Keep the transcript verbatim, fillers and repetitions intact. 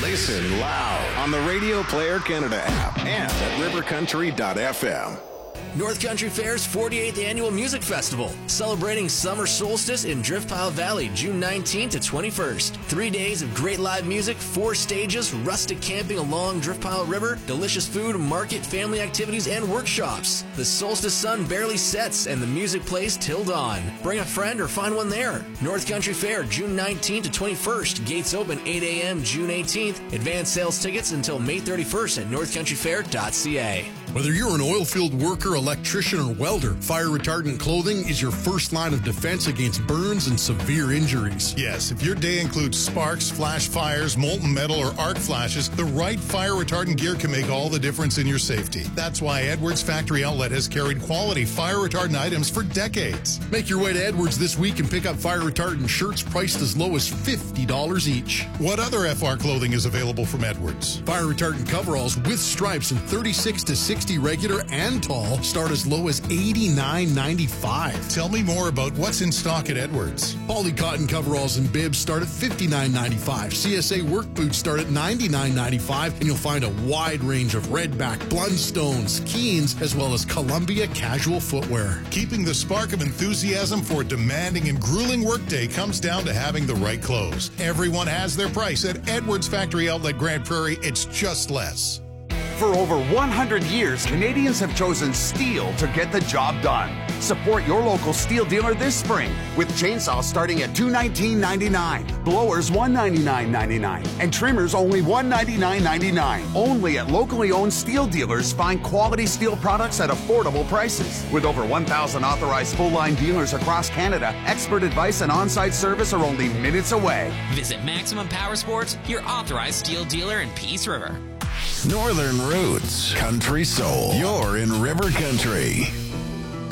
Listen loud on the Radio Player Canada app and at river country dot f m. North Country Fair's forty-eighth Annual Music Festival, celebrating summer solstice in Driftpile Valley, June nineteenth to twenty-first. Three days of great live music, four stages, rustic camping along Driftpile River, delicious food, market, family activities, and workshops. The solstice sun barely sets, and the music plays till dawn. Bring a friend or find one there. North Country Fair, June nineteenth to twenty-first. Gates open eight a m June eighteenth. Advance sales tickets until May thirty-first at north country fair dot c a. Whether you're an oil field worker, electrician, or welder, fire retardant clothing is your first line of defense against burns and severe injuries. Yes, if your day includes sparks, flash fires, molten metal, or arc flashes, the right fire retardant gear can make all the difference in your safety. That's why Edwards Factory Outlet has carried quality fire retardant items for decades. Make your way to Edwards this week and pick up fire retardant shirts priced as low as fifty dollars each. What other F R clothing is available from Edwards? Fire retardant coveralls with stripes in thirty-six to sixty regular and tall start as low as eighty-nine ninety-five. Tell me more about what's in stock at Edwards. Poly cotton coveralls and bibs start at fifty-nine ninety-five. C S A work boots start at ninety-nine ninety-five, and you'll find a wide range of Redback, Blundstones, Keens, as well as Columbia casual footwear. Keeping the spark of enthusiasm for a demanding and grueling workday comes down to having the right clothes. Everyone has their price at Edwards Factory Outlet Grand Prairie. It's just less. For over one hundred years, Canadians have chosen STIHL to get the job done. Support your local STIHL dealer this spring with chainsaws starting at two hundred nineteen ninety-nine, blowers one hundred ninety-nine ninety-nine, and trimmers only one hundred ninety-nine ninety-nine. Only at locally owned STIHL dealers find quality STIHL products at affordable prices. With over one thousand authorized full-line dealers across Canada, expert advice and on-site service are only minutes away. Visit Maximum Power Sports, your authorized STIHL dealer in Peace River. Northern Roots, Country Soul. You're in River Country.